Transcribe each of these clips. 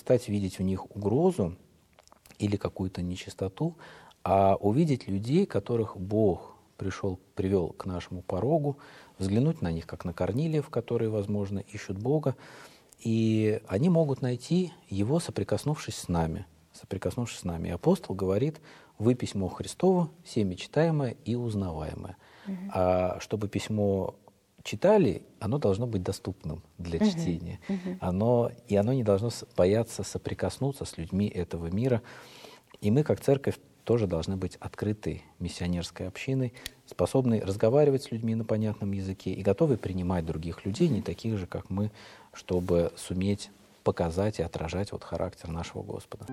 перестать видеть в них угрозу или какую-то нечистоту, а увидеть людей, которых Бог привел к нашему порогу, взглянуть на них, как на Корнилиев, которые, возможно, ищут Бога, и они могут найти Его, соприкоснувшись с нами. Соприкоснувшись с нами. И апостол говорит: «Вы письмо Христово, всеми читаемое и узнаваемое». А чтобы письмо читали, оно должно быть доступным для чтения. Оно не должно бояться соприкоснуться с людьми этого мира. И мы, как церковь, тоже должны быть открытой миссионерской общиной, способной разговаривать с людьми на понятном языке и готовы принимать других людей, не таких же, как мы, чтобы суметь показать и отражать вот характер нашего Господа.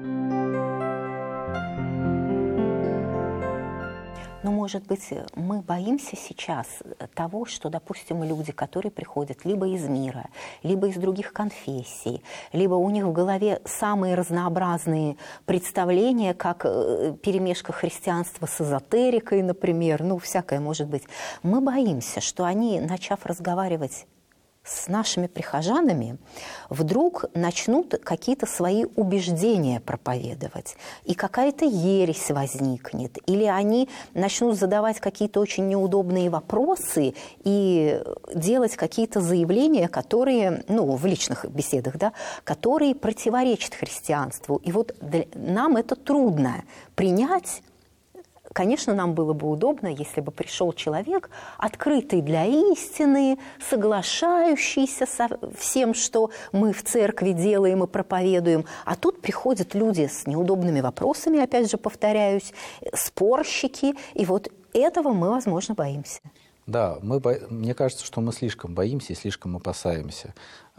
Но, может быть, мы боимся сейчас того, что, допустим, люди, которые приходят либо из мира, либо из других конфессий, либо у них в голове самые разнообразные представления, как перемешка христианства с эзотерикой, например, ну, всякое может быть. Мы боимся, что они, начав разговаривать с нашими прихожанами, вдруг начнут какие-то свои убеждения проповедовать, и какая-то ересь возникнет, или они начнут задавать какие-то очень неудобные вопросы и делать какие-то заявления, которые, ну, в личных беседах, да, которые противоречат христианству. И вот нам это трудно принять. Конечно, нам было бы удобно, если бы пришел человек, открытый для истины, соглашающийся со всем, что мы в церкви делаем и проповедуем. А тут приходят люди с неудобными вопросами, опять же повторяюсь, спорщики, и вот этого мы, возможно, боимся. Да, мне кажется, что мы слишком боимся и слишком опасаемся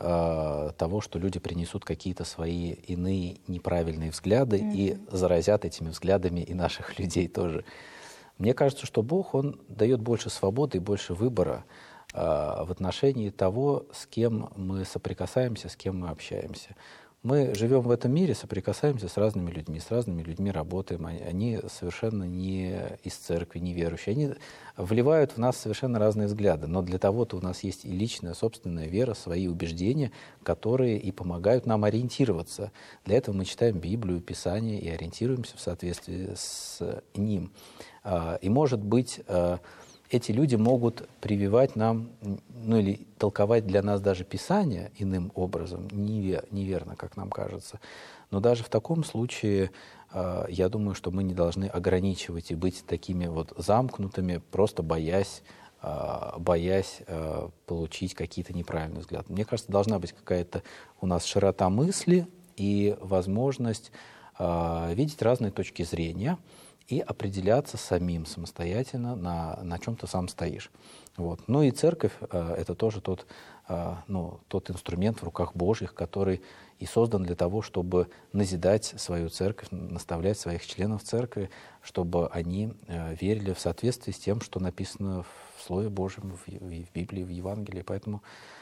того, что люди принесут какие-то свои иные неправильные взгляды и заразят этими взглядами и наших людей тоже. Мне кажется, что Бог, Он дает больше свободы и больше выбора в отношении того, с кем мы соприкасаемся, с кем мы общаемся. Мы живем в этом мире, соприкасаемся с разными людьми работаем. Они совершенно не из церкви, не верующие. Они вливают в нас совершенно разные взгляды. Но для того-то у нас есть и личная, собственная вера, свои убеждения, которые и помогают нам ориентироваться. Для этого мы читаем Библию, Писание и ориентируемся в соответствии с ним. И, может быть, эти люди могут прививать нам, ну или толковать для нас даже Писание иным образом, неверно, как нам кажется. Но даже в таком случае, я думаю, что мы не должны ограничивать и быть такими вот замкнутыми, просто боясь получить какие-то неправильные взгляды. Мне кажется, должна быть какая-то у нас широта мысли и возможность видеть разные точки зрения и определяться самостоятельно, на чем ты сам стоишь. Вот. Ну и церковь — это тоже тот инструмент в руках Божьих, который и создан для того, чтобы назидать свою церковь, наставлять своих членов церкви, чтобы они верили в соответствии с тем, что написано в Слове Божьем, в Библии, в Евангелии. Поэтому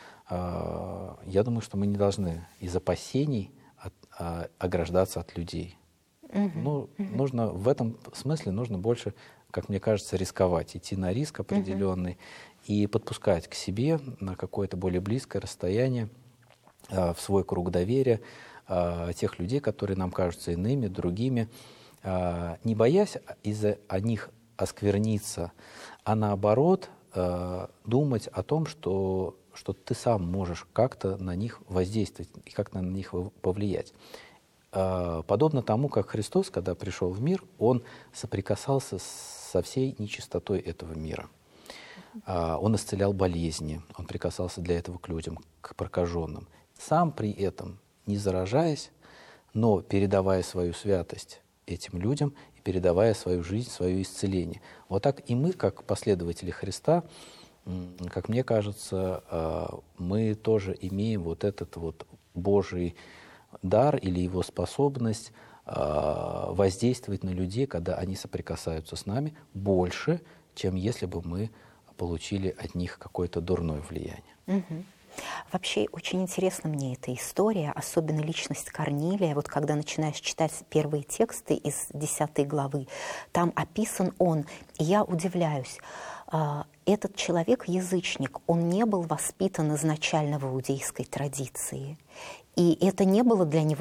я думаю, что мы не должны из опасений ограждаться от людей. Нужно, в этом смысле нужно больше, как мне кажется, рисковать, идти на риск определенный и подпускать к себе на какое-то более близкое расстояние в свой круг доверия тех людей, которые нам кажутся иными, другими, не боясь из-за них оскверниться, а наоборот думать о том, что ты сам можешь как-то на них воздействовать и как-то на них повлиять. Подобно тому, как Христос, когда пришел в мир, Он соприкасался со всей нечистотой этого мира. Он исцелял болезни, Он прикасался для этого к людям, к прокаженным. Сам при этом не заражаясь, но передавая свою святость этим людям и передавая свою жизнь, свое исцеление. Вот так и мы, как последователи Христа, как мне кажется, мы тоже имеем вот этот вот Божий дар или его способность воздействовать на людей, когда они соприкасаются с нами, больше, чем если бы мы получили от них какое-то дурное влияние. Вообще, очень интересна мне эта история, особенно личность Корнилия. Вот когда начинаешь читать первые тексты из 10 главы, там описан он, и я удивляюсь. Этот человек, язычник, он не был воспитан изначально в иудейской традиции. И это не было для него